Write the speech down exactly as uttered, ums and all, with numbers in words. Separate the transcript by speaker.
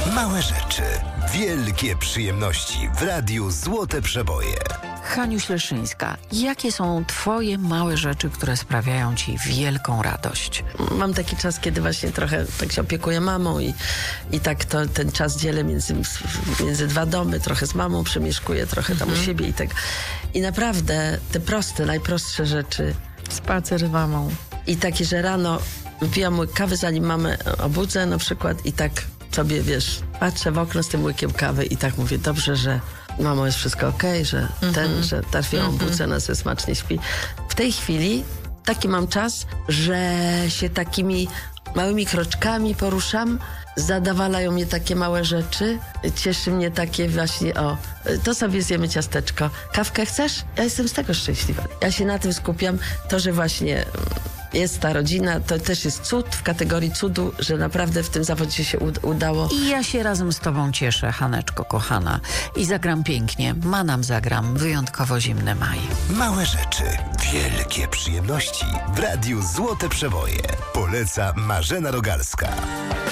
Speaker 1: Małe rzeczy, wielkie przyjemności w Radiu Złote Przeboje.
Speaker 2: Haniu Śleszyńska, jakie są twoje małe rzeczy, które sprawiają ci wielką radość?
Speaker 3: Mam taki czas, kiedy właśnie trochę tak się opiekuję mamą i, i tak to, ten czas dzielę między, między dwa domy, trochę z mamą przemieszkuję, trochę tam
Speaker 2: Mhm.
Speaker 3: u siebie i tak. I naprawdę te proste, najprostsze rzeczy.
Speaker 2: Spacer z mamą.
Speaker 3: I takie, że rano wypijam łyk kawy, zanim mamę obudzę na przykład i tak sobie, wiesz, patrzę w okno z tym łykiem kawy i tak mówię, dobrze, że mamo, jest wszystko okej, że ten, że teraz ją obudzę, ona sobie smacznie śpi. W tej chwili taki mam czas, że się takimi małymi kroczkami poruszam, zadawalają mnie takie małe rzeczy, cieszy mnie takie właśnie, o, to sobie zjemy ciasteczko. Kawkę chcesz? Ja jestem z tego szczęśliwa. Ja się na tym skupiam, to, że właśnie jest ta rodzina, to też jest cud w kategorii cudu, że naprawdę w tym zawodzie się ud- udało.
Speaker 2: I ja się razem z tobą cieszę, Haneczko kochana. I zagram pięknie. Manam zagram. Wyjątkowo zimny maj.
Speaker 1: Małe rzeczy, wielkie przyjemności w Radiu Złote Przeboje. Poleca Marzena Rogalska.